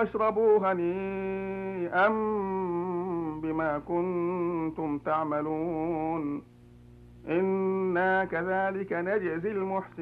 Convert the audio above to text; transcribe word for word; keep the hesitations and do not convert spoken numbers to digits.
واشربوا هنيئا بما كنتم تعملون إنا كذلك نجزي المحسنين.